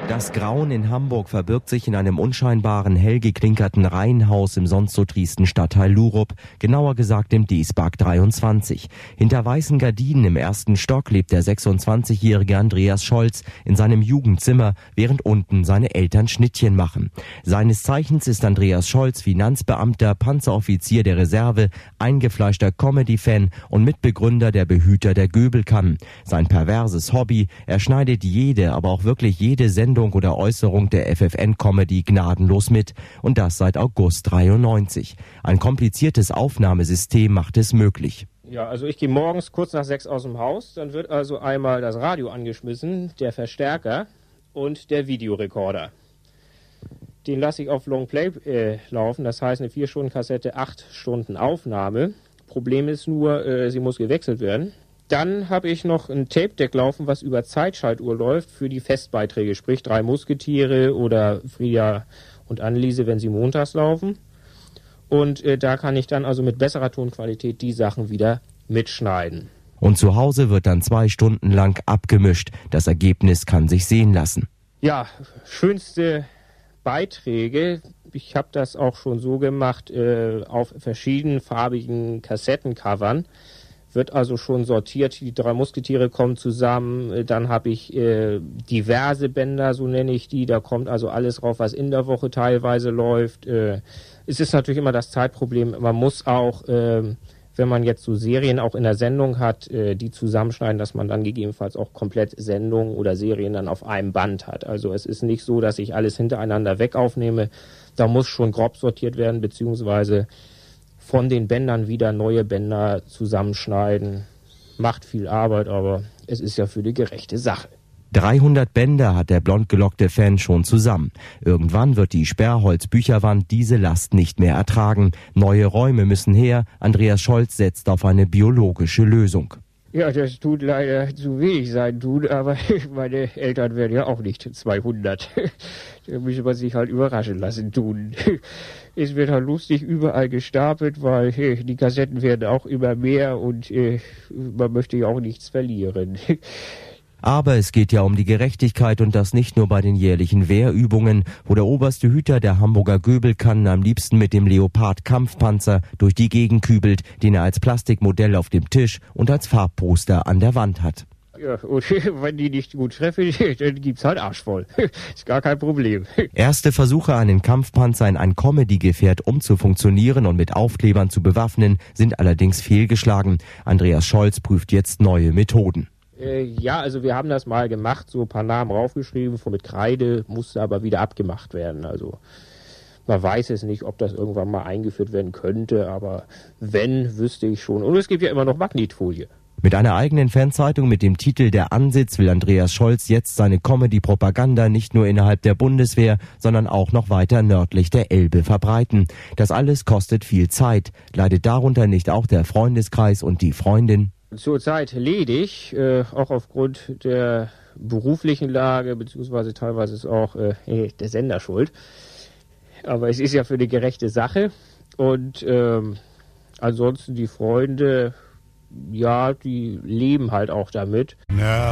Das Grauen in Hamburg verbirgt sich in einem unscheinbaren, hell geklinkerten Reihenhaus im sonst so tristen Stadtteil Lurup, genauer gesagt im Diesbag 23. Hinter weißen Gardinen im ersten Stock lebt der 26-jährige Andreas Scholz in seinem Jugendzimmer, während unten seine Eltern Schnittchen machen. Seines Zeichens ist Andreas Scholz Finanzbeamter, Panzeroffizier der Reserve, eingefleischter Comedy-Fan und Mitbegründer der Behüter der Göbelkannen. Sein perverses Hobby: er schneidet jede, aber auch wirklich jede Sendung oder Äußerung der FFN-Comedy gnadenlos mit. Und das seit August 93. Ein kompliziertes Aufnahmesystem macht es möglich. Ja, also ich gehe morgens kurz nach 6 aus dem Haus. Dann wird also einmal das Radio angeschmissen, der Verstärker und der Videorekorder. Den lasse ich auf Longplay laufen. Das heißt eine 4-Stunden-Kassette, 8 Stunden Aufnahme. Problem ist nur, sie muss gewechselt werden. Dann habe ich noch ein Tape-Deck laufen, was über Zeitschaltuhr läuft für die Festbeiträge, sprich 3 Musketiere oder Frieda und Anneliese, wenn sie montags laufen. Und da kann ich dann also mit besserer Tonqualität die Sachen wieder mitschneiden. Und zu Hause wird dann 2 Stunden lang abgemischt. Das Ergebnis kann sich sehen lassen. Ja, schönste Beiträge. Ich habe das auch schon so gemacht auf verschiedenfarbigen Kassettencovern. Wird also schon sortiert, die 3 Musketiere kommen zusammen, dann habe ich diverse Bänder, so nenne ich die, da kommt also alles drauf, was in der Woche teilweise läuft. Es ist natürlich immer das Zeitproblem, man muss auch, wenn man jetzt so Serien auch in der Sendung hat, die zusammenschneiden, dass man dann gegebenenfalls auch komplett Sendungen oder Serien dann auf einem Band hat. Also es ist nicht so, dass ich alles hintereinander weg aufnehme, da muss schon grob sortiert werden, beziehungsweise von den Bändern wieder neue Bänder zusammenschneiden. Macht viel Arbeit, aber es ist ja für die gerechte Sache. 300 Bänder hat der blondgelockte Fan schon zusammen. Irgendwann wird die Sperrholz-Bücherwand diese Last nicht mehr ertragen. Neue Räume müssen her. Andreas Scholz setzt auf eine biologische Lösung. Ja, das tut leider zu wenig sein tun, aber meine Eltern werden ja auch nicht 200. Da müsste man sich halt überraschen lassen tun. Es wird halt lustig überall gestapelt, weil die Kassetten werden auch immer mehr und man möchte ja auch nichts verlieren. Aber es geht ja um die Gerechtigkeit und das nicht nur bei den jährlichen Wehrübungen, wo der oberste Hüter der Hamburger Göbelkannen am liebsten mit dem Leopard-Kampfpanzer durch die Gegend kübelt, den er als Plastikmodell auf dem Tisch und als Farbposter an der Wand hat. Ja, und wenn die nicht gut treffen, dann gibt's halt Arsch voll. Ist gar kein Problem. Erste Versuche, einen Kampfpanzer in ein Comedy-Gefährt umzufunktionieren und mit Aufklebern zu bewaffnen, sind allerdings fehlgeschlagen. Andreas Scholz prüft jetzt neue Methoden. Ja, also wir haben das mal gemacht, so ein paar Namen raufgeschrieben, mit Kreide, musste aber wieder abgemacht werden. Also man weiß es nicht, ob das irgendwann mal eingeführt werden könnte, aber wenn, wüsste ich schon. Und es gibt ja immer noch Magnetfolie. Mit einer eigenen Fanzeitung mit dem Titel Der Ansitz will Andreas Scholz jetzt seine Comedy-Propaganda nicht nur innerhalb der Bundeswehr, sondern auch noch weiter nördlich der Elbe verbreiten. Das alles kostet viel Zeit. Leidet darunter nicht auch der Freundeskreis und die Freundin? Zurzeit ledig, auch aufgrund der beruflichen Lage, beziehungsweise teilweise ist auch der Sender schuld. Aber es ist ja für eine gerechte Sache. Und ansonsten die Freunde, ja, die leben halt auch damit. No.